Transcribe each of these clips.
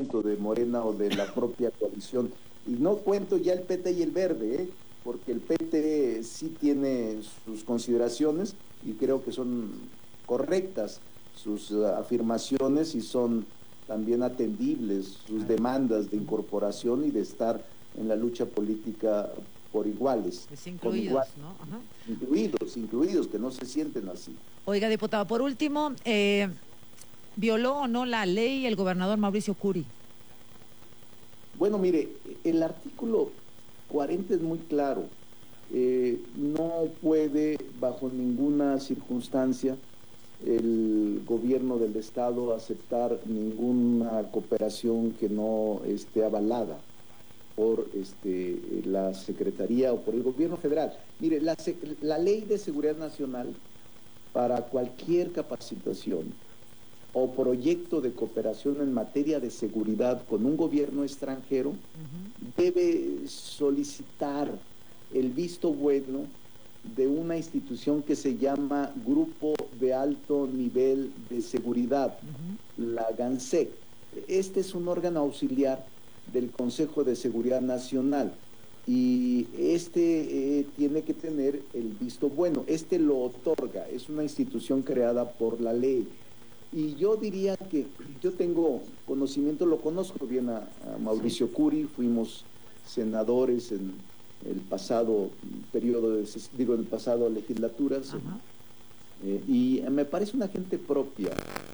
cuento de Morena o de la propia coalición. Y no cuento ya el PT y el Verde, porque el PT sí tiene sus consideraciones y creo que son correctas sus afirmaciones y son también atendibles sus demandas de incorporación y de estar en la lucha política por iguales. Pues incluidos, ¿no? Ajá. Incluidos, que no se sienten así. Oiga, diputado, por último, ¿violó o no la ley el gobernador Mauricio Curi? Bueno, mire, el artículo 40 es muy claro. No puede, bajo ninguna circunstancia, el gobierno del estado aceptar ninguna cooperación que no esté avalada por la Secretaría o por el gobierno federal. Mire, la Ley de Seguridad Nacional, para cualquier capacitación o proyecto de cooperación en materia de seguridad con un gobierno extranjero, debe solicitar el visto bueno de una institución que se llama Grupo de Alto Nivel de Seguridad, la GANSEC. Este es un órgano auxiliar del Consejo de Seguridad Nacional y tiene que tener el visto bueno. Lo otorga, es una institución creada por la ley. Y yo diría que yo tengo conocimiento, lo conozco bien a Mauricio Curi, fuimos senadores en el pasado periodo, en el pasado legislaturas, y me parece una gente propia.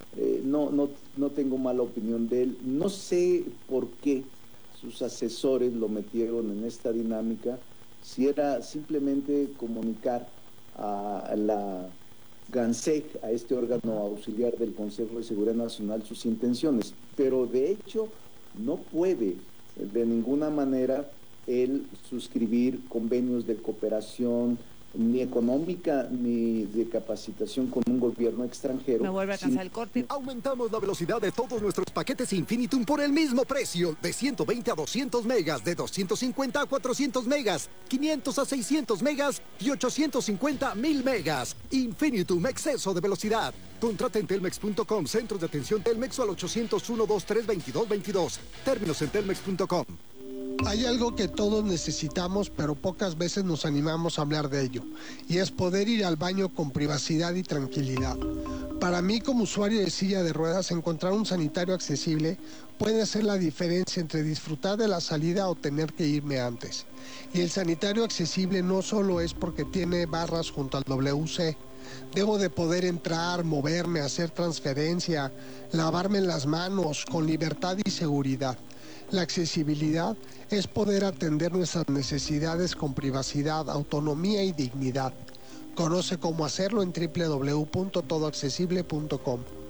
No tengo mala opinión de él. No sé por qué sus asesores lo metieron en esta dinámica, si era simplemente comunicar a la GANSEC, a este órgano auxiliar del Consejo de Seguridad Nacional, sus intenciones, pero de hecho no puede de ninguna manera él suscribir convenios de cooperación ni económica ni de capacitación con un gobierno extranjero. Me vuelve a cansar el corte. Aumentamos la velocidad de todos nuestros paquetes Infinitum por el mismo precio, de 120 a 200 megas, de 250 a 400 megas, 500 a 600 megas y 850 a 1000 megas. Infinitum, exceso de velocidad. Contrata en telmex.com, centros de atención Telmex, o al 801-223-2222. Términos en telmex.com. Hay algo que todos necesitamos, pero pocas veces nos animamos a hablar de ello, y es poder ir al baño con privacidad y tranquilidad. Para mí, como usuario de silla de ruedas, encontrar un sanitario accesible puede hacer la diferencia entre disfrutar de la salida o tener que irme antes. Y el sanitario accesible no solo es porque tiene barras junto al WC. Debo de poder entrar, moverme, hacer transferencia, lavarme las manos con libertad y seguridad. La accesibilidad es poder atender nuestras necesidades con privacidad, autonomía y dignidad. Conoce cómo hacerlo en www.todoaccesible.com.